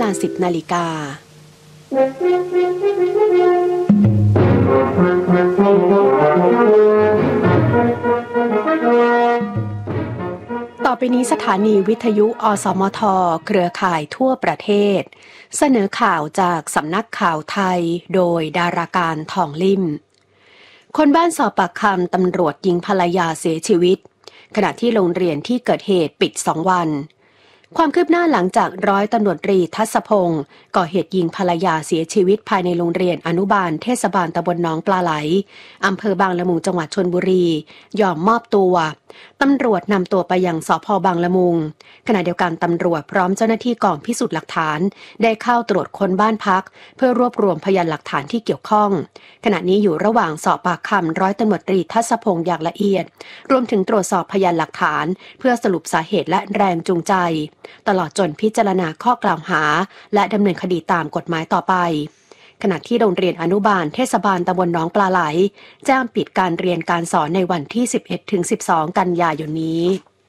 า 10 นาฬิกาต่อไปนี้สถานีวิทยุอสมทเครือข่ายทั่วประเทศเสนอข่าวจากสำนักข่าวไทยโดยดาราการทองลิ่มคนบ้านสอบปากคำตำรวจยิงภรรยาเสียชีวิตขณะที่โรงเรียนที่เกิดเหตุปิด2 วันความคืบหน้าหลังจากร้อยตำรวจตรีทัศพงศ์ก่อเหตุยิงภรรยาเสียชีวิตภายในโรงเรียนอนุบาลเทศบาลตำบลหนองปลาไหลอำเภอบางละมุงจังหวัดชลบุรียอมมอบตัวตำรวจนำตัวไปยังสภ.บางละมุงขณะเดียวกันตำรวจพร้อมเจ้าหน้าที่กองพิสูจน์หลักฐานได้เข้าตรวจค้นบ้านพักเพื่อรวบรวมพยานหลักฐานที่เกี่ยวข้องขณะนี้อยู่ระหว่างสอบปากคำร้อยตำรวจตรีทัศพงศ์อย่างละเอียดรวมถึงตรวจสอบพยานหลักฐานเพื่อสรุปสาเหตุและแรงจูงใจตลอดจนพิจารณาข้อกล่าวหาและดำเนินคดีตามกฎหมายต่อไปขณะที่โรงเรียนอนุบาลเทศบาลตำบลหนองปลาไหลแจ้งปิดการเรียนการสอนในวันที่ 11-12 กันยายนนี้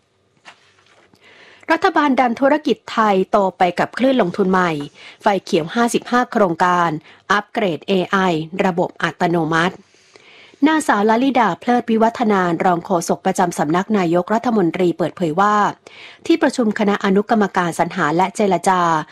รัฐบาลดันธุรกิจไทยโตไปกับคลื่นลงทุนใหม่ไฟเขียว55โครงการอัปเกรด AI ระบบอัตโนมัตินางสาวลลิดาเพลิดวิวัฒนานรองโฆษกประจำสำนักนายกรัฐมนตรีเปิดเผยว่าที่ประชุมคณะอนุกรรมการสรรหาและเจรจา